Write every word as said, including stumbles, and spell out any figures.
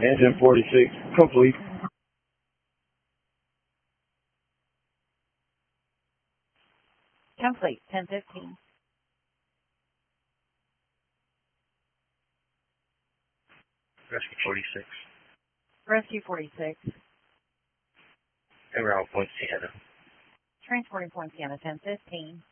Engine forty-six complete. Complete, ten fifteen. Rescue forty-six. Rescue forty-six. En route Point Sienna. Transporting Point Sienna, ten fifteen.